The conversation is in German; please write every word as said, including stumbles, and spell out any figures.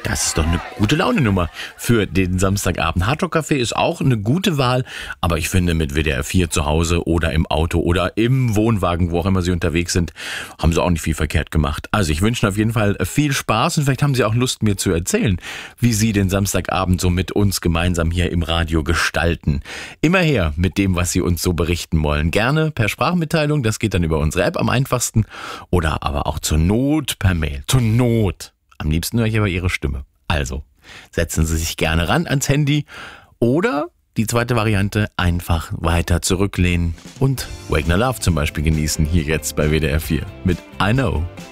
Das ist doch eine gute Laune-Nummer für den Samstagabend. Hard Rock Café ist auch eine gute Wahl, aber ich finde, mit W D R vier zu Hause oder im Auto oder im Wohnwagen, wo auch immer Sie unterwegs sind, haben Sie auch nicht viel verkehrt gemacht. Also ich wünsche Ihnen auf jeden Fall viel Spaß und vielleicht haben Sie auch Lust, mir zu erzählen, wie Sie den Samstagabend so mit uns gemeinsam hier im Radio gestalten. Immer her mit dem, was Sie uns so berichten wollen. Gerne per Sprachmitteilung, das geht dann über unsere App am einfachsten, oder aber auch zur Not per Mail. Zur Not. Am liebsten höre ich aber Ihre Stimme. Also, setzen Sie sich gerne ran ans Handy oder die zweite Variante, einfach weiter zurücklehnen und Wagner Love zum Beispiel genießen, hier jetzt bei W D R vier mit I Know.